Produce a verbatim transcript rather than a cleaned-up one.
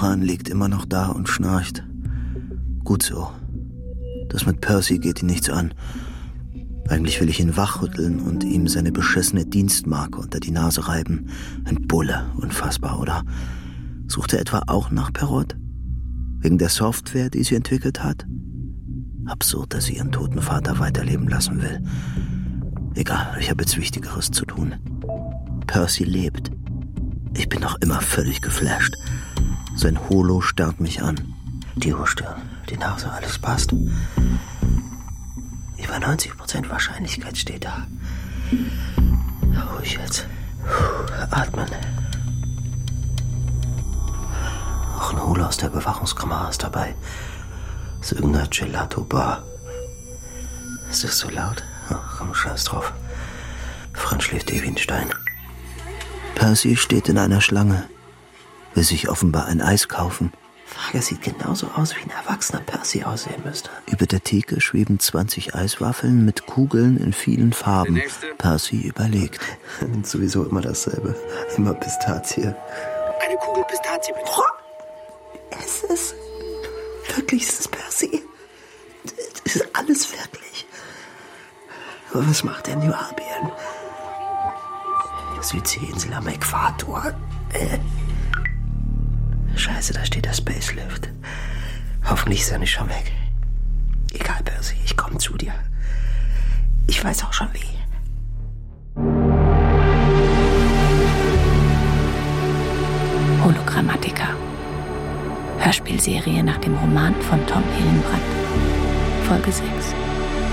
Stefan liegt immer noch da und schnarcht. Gut so. Das mit Percy geht ihn nichts an. Eigentlich will ich ihn wachrütteln und ihm seine beschissene Dienstmarke unter die Nase reiben. Ein Bulle, unfassbar, oder? Sucht er etwa auch nach Perrott? Wegen der Software, die sie entwickelt hat? Absurd, dass sie ihren toten Vater weiterleben lassen will. Egal, ich habe jetzt Wichtigeres zu tun. Percy lebt. Ich bin noch immer völlig geflasht. Sein Holo starrt mich an. Die Hochstirn, die Nase, alles passt. Über neunzig Prozent Wahrscheinlichkeit steht da. Ruhig jetzt. Atmen. Auch ein Holo aus der Bewachungskamera ist dabei. Das ist irgendeine Gelato-Bar. Ist das so laut? Ach, komm, scheiß drauf. Franz schläft eh wie ein Stein. Percy steht in einer Schlange. Will sich offenbar ein Eis kaufen. Frage, sieht genauso aus, wie ein erwachsener Percy aussehen müsste. Über der Theke schweben zwanzig Eiswaffeln mit Kugeln in vielen Farben. Percy überlegt. Sowieso immer dasselbe. Immer Pistazie. Eine Kugel Pistazie, bitte. Oh, es ist... Wirklich, ist es Percy? Das ist alles wirklich. Aber was macht denn New Albion? Südseeinsel am Äquator. Äh. Scheiße, da steht der Spacelift. Hoffentlich ist er nicht schon weg. Egal, Percy, ich komme zu dir. Ich weiß auch schon wie. Hologrammatiker. Hörspielserie nach dem Roman von Tom Hillenbrand. Folge sechs.